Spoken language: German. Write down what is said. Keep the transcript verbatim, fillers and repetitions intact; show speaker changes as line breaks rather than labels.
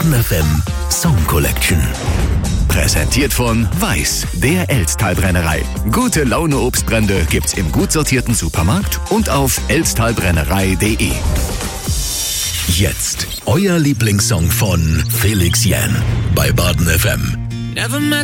Baden F M Song Collection. Präsentiert von Weiß, der Elsttalbrennerei. Gute Laune Obstbrände gibt's im gut sortierten Supermarkt und auf elsttalbrennerei punkt de. Jetzt euer Lieblingssong von Felix Jähn bei Baden F M.
Never met